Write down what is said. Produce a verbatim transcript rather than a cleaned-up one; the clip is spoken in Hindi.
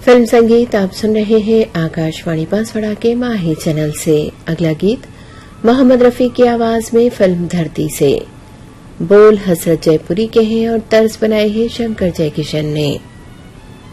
फिल्म संगीत आप सुन रहे हैं आकाशवाणी बांसवाड़ा के माही चैनल से। अगला गीत मोहम्मद रफी की आवाज में फिल्म धरती से। बोल हसरत जयपुरी के हैं और तर्ज बनाए हैं शंकर जयकिशन ने।